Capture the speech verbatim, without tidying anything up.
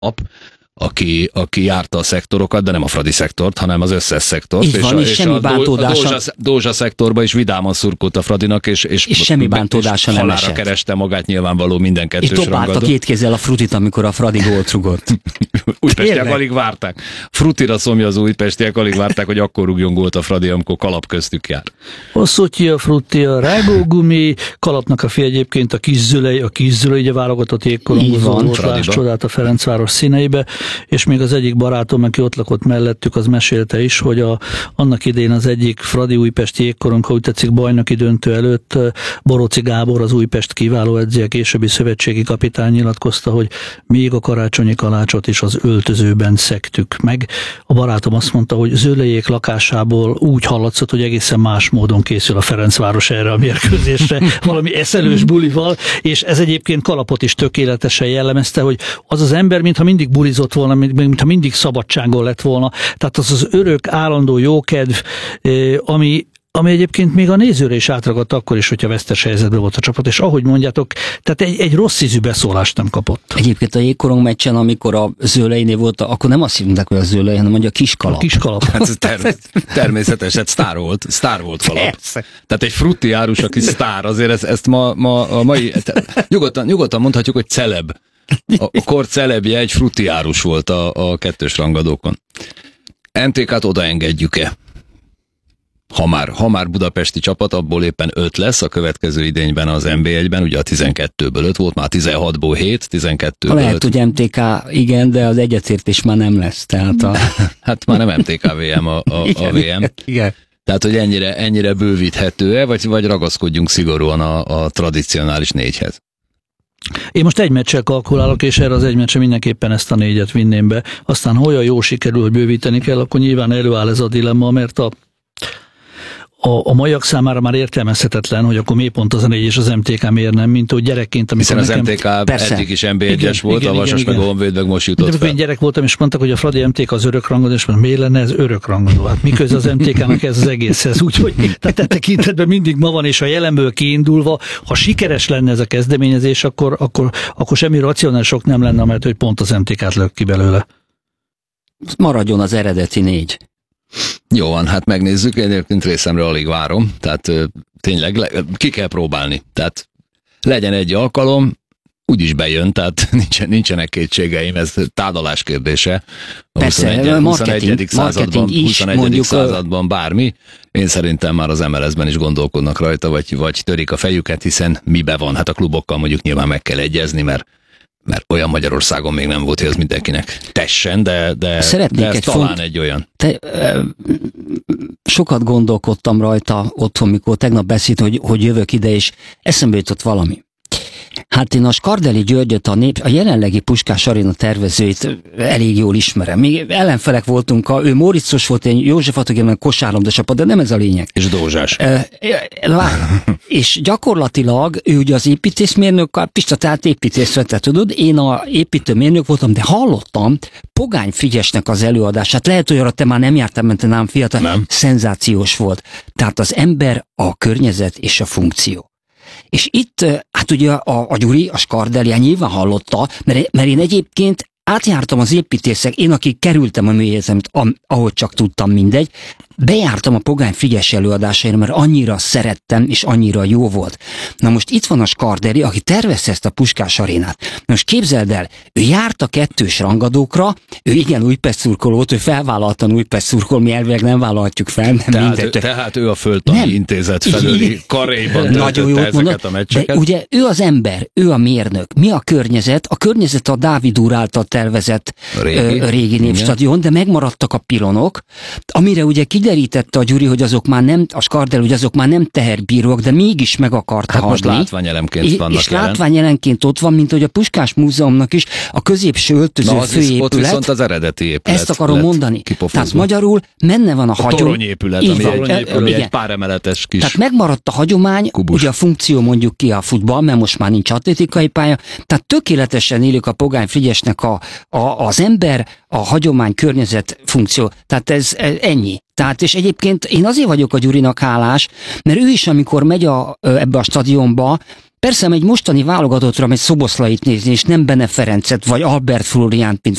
aki, aki járta a szektorokat, de nem a Fradi szektort, hanem az összes szektort. Így van, és, a, és semmi bántódása. A Dózsa, Dózsa szektorba is vidáman szurkolt a Fradinak, és, és, és semmi bántódása nem esett. Halára kereste magát nyilvánvaló minden kettős rangadó. És dobálta két kézzel a Frutit, amikor a Fradi gólt rugott. Újpestiek alig várták. Frutira szomja az újpestiek, alig várták, hogy akkor rúgjon gólt a Fradi, amikor Kalap köztük jár. A Szotyi, a Frutti, a rágógumi, Kalapnak a fi egyébként a Kiszülei, a Kiszülei, ugye válogatott jégkorongozó volt, láss csodát a Ferencváros színeibe, és még az egyik barátom, aki ott lakott mellettük, az mesélte is, hogy a, annak idején az egyik Fradi újpesti jégkorong, ha úgy tetszik, bajnoki döntő előtt Boróci Gábor, az Újpest kiváló edzője, későbbi szövetségi kapitány nyilatkozta, hogy még a karácsonyi kalácsot is az öltözőben szektük meg. A barátom azt mondta, hogy Zöllejék lakásából úgy hallatszott, hogy egészen más módon készül a Ferencváros erre a mérkőzésre, valami eszelős bulival, és ez egyébként Kalapot is tökéletesen jellemezte, hogy az az ember, mintha mindig bulizott volna, mintha mindig szabadságon lett volna. Tehát az az örök, állandó jókedv, ami ami egyébként még a nézőre is átragadt akkor is, hogyha vesztes helyzetben volt a csapat, és ahogy mondjátok, tehát egy, egy rossz ízű beszólást nem kapott. Egyébként a jégkorong meccsen, amikor a Zöleinél volt, akkor nem azt hívták, hogy a Zölei, hanem hogy a Kiskalap. A Kiskalap. Hát term- természetes, hát sztár volt, sztár volt Kalap. Persze. Tehát egy frutti árus, aki sztár, azért ezt, ezt ma, ma a mai, nyugodtan, nyugodtan mondhatjuk, hogy celeb. A, a kor celebje egy frutti árus volt a, a kettős rangadókon. em té ká-t odaengedjük-e? Ha már, ha már budapesti csapat, abból éppen öt lesz a következő idényben az en bé egyben, ugye a tizenkettőből öt volt, már tizenhatból hét, tizenkettőből öt. Lehet, hogy em té ká igen, de az egyetértés már nem lesz. Tehát a... hát már nem em té ká vé em a, a, igen, a vé em. Igen. Tehát, hogy ennyire, ennyire bővíthető-e, vagy, vagy ragaszkodjunk szigorúan a, a tradicionális négyhez? Én most egy meccsel kalkulálok, és erre az egy meccsre mindenképpen ezt a négyet vinném be. Aztán, ha olyan jó sikerül, hogy bővíteni kell, akkor nyilván előáll ez a dilemma, mert a A, a majak számára már értelmezhetetlen, hogy akkor miért pont az a négy és az em té ká miért nem, mint hogy gyerekként, amikor hiszen az nekem... em té ká Persze. eddig is en bé egyes volt, igen, a Vasas igen, meg a Honvéd meg most jutott fel. fel. Én gyerek voltam, és mondtak, hogy a Fradi em té ká az örökrangadó, és mondtam, miért lenne ez örökrangadó? Hát miközben az em té ká-nak ez az egészhez. Úgyhogy tehát e tekintetben mindig ma van, és a jelenből kiindulva, ha sikeres lenne ez a kezdeményezés, akkor, akkor, akkor semmi racionális ok nem lenne, mert hogy pont az em té ká-t lök ki belőle. Maradjon az eredeti négy. Jó van, hát megnézzük, én egyébként részemre alig várom, tehát ö, tényleg le, ki kell próbálni, tehát legyen egy alkalom, úgyis bejön, tehát nincsen, nincsenek kétségeim, ez tárgyalás kérdése. A Persze, huszonegyedik században, is, huszonegyedik mondjuk, században bármi, én szerintem már az em el es-ben is gondolkodnak rajta, vagy, vagy törik a fejüket, hiszen mibe van, hát a klubokkal mondjuk nyilván meg kell egyezni, mert mert olyan Magyarországon még nem volt, hogy az mindenkinek tessen, de, de, de ez egy talán font... egy olyan. Te, ö, sokat gondolkodtam rajta otthon, mikor tegnap beszélt, hogy, hogy jövök ide, és eszembe jutott valami. Hát én a Skardely Györgyöt, a, nép, a jelenlegi Puskás Aréna tervezőit elég jól ismerem. Még ellenfelek voltunk, a, ő Móriczos volt, én József Attila, kosárlabda csapat, de nem ez a lényeg. És Dózsás. E, e, és gyakorlatilag ő ugye az építészmérnök, a Pista, tehát építészre, te tudod, én a építőmérnök voltam, de hallottam Pogány Frigyesnek az előadását, lehet, hogy arra te már nem jártál, mert te nem fiatal, nem. Szenzációs volt. Tehát az ember, a környezet és a funkció. És itt, hát ugye a, a Gyuri, a Skardely nyilván hallotta, mert, mert én egyébként átjártam az építészek, én aki kerültem a műegyetemet, ahogy csak tudtam, mindegy, bejártam a Pogány Frigyes előadásaira, mert annyira szerettem, és annyira jó volt. Na most itt van a Skardely, aki tervezte ezt a Puskás Arénát. Na most képzeld el, ő járt a kettős rangadókra, ő igen Újpest szurkoló volt, ő felvállaltan Újpest szurkol, mi elvileg nem vállalhatjuk fel. Nem tehát, ő, tehát ő a Földtani nem. Intézet felüli karéban töltötte ezeket mondod, a meccseket. De ugye ő az ember, ő a mérnök. Mi a környezet? A környezet a Dávid úr által tervezett régi, ö, régi népstadion, de megmaradtak a pilonok, amire ugye kiderítette a Gyuri, hogy azok már nem, a Skardely, hogy azok már nem teherbírók, de mégis meg akarta hát hagyni. Most látványelemként vannak És jelen. látványelemként ott van, mint hogy a Puskás Múzeumnak is a középső öltöző Na, az főépület. Ott viszont az eredeti épület. Ezt akarom mondani. Kipofozva. Tehát magyarul menne van a, a hagyomány. Toronyépület, ami, van, egy, ami egy pár emeletes kis Tehát megmaradt a hagyomány, kubus. Ugye a funkció mondjuk ki a futball, mert most már nincs atlétikai pálya. Tehát tökéletesen élik a Pogány Frigyesnek a, a, az ember, a hagyomány, környezet funkció. Tehát ez, ez ennyi. Tehát és egyébként én azért vagyok a Gyurinak hálás, mert ő is, amikor megy a, ebbe a stadionba, Persze, egy mostani válogatottra megy Szoboszlait nézni, és nem Bene Ferencet, vagy Albert Flóriánt, mint